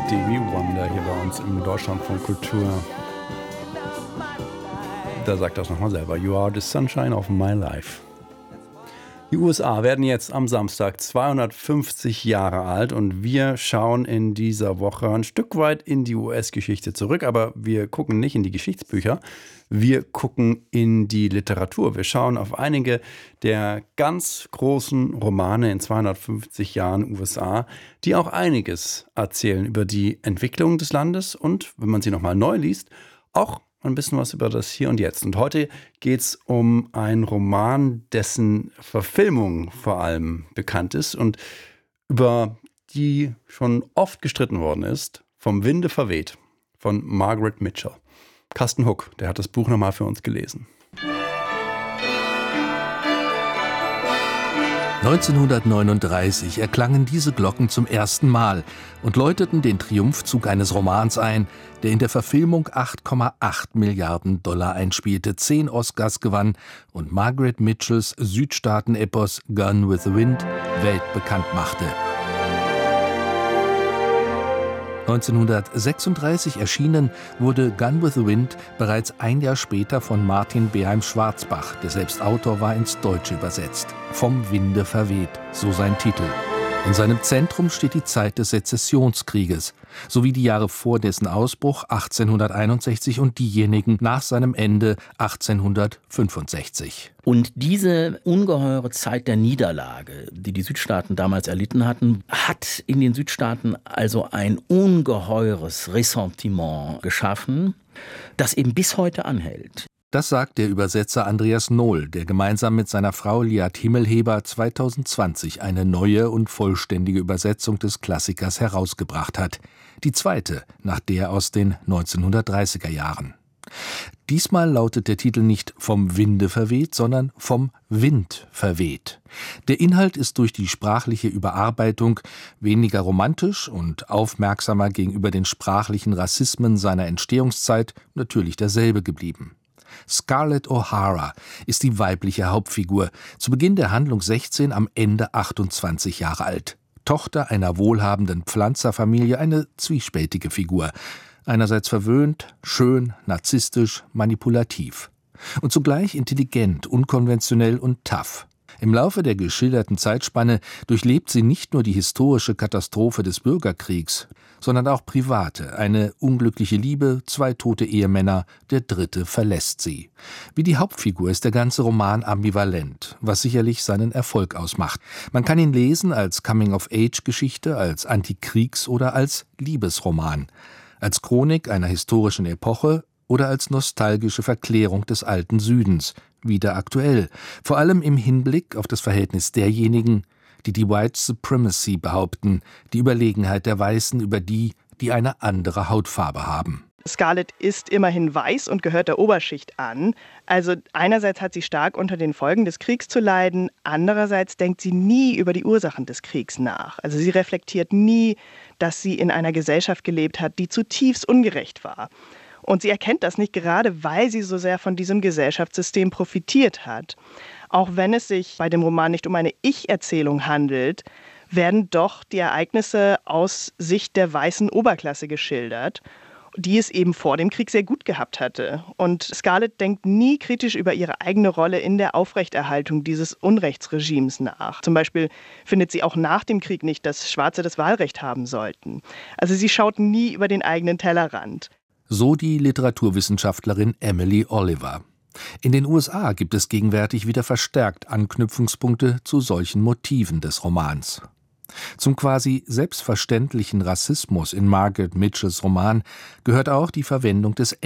Stevie Wonder hier bei uns im Deutschlandfunk Kultur. Da sagt das nochmal selber. You are the sunshine of my life. Die USA werden jetzt am Samstag 250 Jahre alt und wir schauen in dieser Woche ein Stück weit in die US-Geschichte zurück, aber wir gucken nicht in die Geschichtsbücher, wir gucken in die Literatur. Wir schauen auf einige der ganz großen Romane in 250 Jahren USA, die auch einiges erzählen über die Entwicklung des Landes und, wenn man sie nochmal neu liest, auch ein bisschen was über das Hier und Jetzt. Und heute geht es um einen Roman, dessen Verfilmung vor allem bekannt ist und über die schon oft gestritten worden ist, Vom Winde verweht, von Margaret Mitchell. Carsten Huck, der hat das Buch nochmal für uns gelesen. 1939 erklangen diese Glocken zum ersten Mal und läuteten den Triumphzug eines Romans ein, der in der Verfilmung 8,8 Milliarden Dollar einspielte, 10 Oscars gewann und Margaret Mitchells Südstaaten-Epos Gone with the Wind weltbekannt machte. 1936 erschienen, wurde Gone with the Wind bereits ein Jahr später von Martin Beheim-Schwarzbach, der selbst Autor war, ins Deutsche übersetzt. Vom Winde verweht, so sein Titel. In seinem Zentrum steht die Zeit des Sezessionskrieges, sowie die Jahre vor dessen Ausbruch 1861 und diejenigen nach seinem Ende 1865. Und diese ungeheure Zeit der Niederlage, die die Südstaaten damals erlitten hatten, hat in den Südstaaten also ein ungeheures Ressentiment geschaffen, das eben bis heute anhält. Das sagt der Übersetzer Andreas Nohl, der gemeinsam mit seiner Frau Liat Himmelheber 2020 eine neue und vollständige Übersetzung des Klassikers herausgebracht hat. Die zweite, nach der aus den 1930er Jahren. Diesmal lautet der Titel nicht Vom Winde verweht, sondern Vom Wind verweht. Der Inhalt ist durch die sprachliche Überarbeitung weniger romantisch und aufmerksamer gegenüber den sprachlichen Rassismen seiner Entstehungszeit natürlich derselbe geblieben. Scarlett O'Hara ist die weibliche Hauptfigur, zu Beginn der Handlung 16, am Ende 28 Jahre alt. Tochter einer wohlhabenden Pflanzerfamilie, eine zwiespältige Figur. Einerseits verwöhnt, schön, narzisstisch, manipulativ. Und zugleich intelligent, unkonventionell und tough. Im Laufe der geschilderten Zeitspanne durchlebt sie nicht nur die historische Katastrophe des Bürgerkriegs, sondern auch private, eine unglückliche Liebe, 2 tote Ehemänner, der 3. verlässt sie. Wie die Hauptfigur ist der ganze Roman ambivalent, was sicherlich seinen Erfolg ausmacht. Man kann ihn lesen als Coming-of-Age-Geschichte, als Antikriegs- oder als Liebesroman, als Chronik einer historischen Epoche oder als nostalgische Verklärung des alten Südens, wieder aktuell, vor allem im Hinblick auf das Verhältnis derjenigen, die die White Supremacy behaupten, die Überlegenheit der Weißen über die, die eine andere Hautfarbe haben. Scarlett ist immerhin weiß und gehört der Oberschicht an. Also einerseits hat sie stark unter den Folgen des Kriegs zu leiden, andererseits denkt sie nie über die Ursachen des Kriegs nach. Also sie reflektiert nie, dass sie in einer Gesellschaft gelebt hat, die zutiefst ungerecht war. Und sie erkennt das nicht, gerade weil sie so sehr von diesem Gesellschaftssystem profitiert hat. Auch wenn es sich bei dem Roman nicht um eine Ich-Erzählung handelt, werden doch die Ereignisse aus Sicht der weißen Oberklasse geschildert, die es eben vor dem Krieg sehr gut gehabt hatte. Und Scarlett denkt nie kritisch über ihre eigene Rolle in der Aufrechterhaltung dieses Unrechtsregimes nach. Zum Beispiel findet sie auch nach dem Krieg nicht, dass Schwarze das Wahlrecht haben sollten. Also sie schaut nie über den eigenen Tellerrand. So die Literaturwissenschaftlerin Emily Oliver. In den USA gibt es gegenwärtig wieder verstärkt Anknüpfungspunkte zu solchen Motiven des Romans. Zum quasi selbstverständlichen Rassismus in Margaret Mitchells Roman gehört auch die Verwendung des